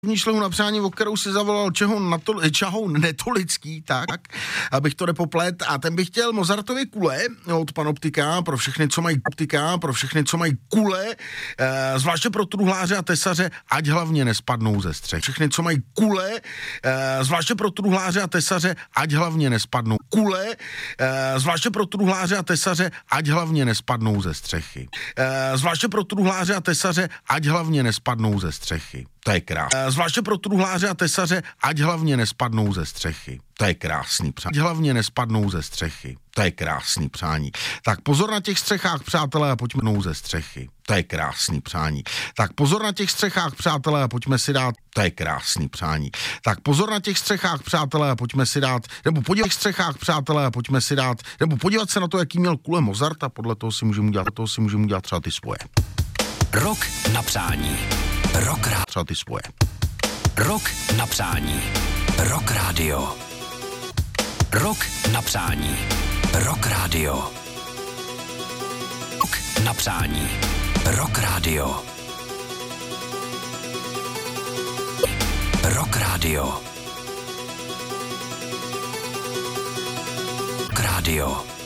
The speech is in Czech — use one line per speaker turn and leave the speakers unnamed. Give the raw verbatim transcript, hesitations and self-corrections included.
šlehu na přání, o kterou si zavolal čehou, natol, čahou netolický, tak, abych to nepoplet. A ten bych chtěl Mozartovy kule od Panoptika, pro všechny, co mají optika, pro všechny, co mají kule, e, zvláště pro truhláře a tesaře, ať hlavně nespadnou ze střech. Všechny, co mají kule, e, zvláště pro truhláře a tesaře, ať hlavně nespadnou. Kule, e, zvláště pro truhláře a tesaře, ať hlavně nespadnou ze střechy. E, zvláště pro truhláře a tesaře, ať hlavně nespadnou ze střechy. To je krásné. Zvláště pro truhláře a tesaře, ať hlavně nespadnou ze střechy. To je krásný přání. Ať hlavně nespadnou ze střechy. To je krásný přání. Tak pozor na těch střechách, přátelé, a pojďme ze střechy. To je krásný přání. Tak pozor na těch střechách, přátelé, a pojďme si dát. To je krásný přání. Tak pozor na těch střechách, přátelé, a pojďme si dát. Nebo podívat těch střechách, přátelé, a pojďme si dát. Nebo podívat se na to, jaký měl kule Mozart, a podle toho si můžeme udělat, toho si můžeme udělat třeba ty svoje.
Rok na přání. Rock rádio.
Třeba ty svoje.
Rok na přání. Rock rádio. Rok na přání. Rock rádio. Rok na přání. Rock rádio. Rock rádio. Rock rádio.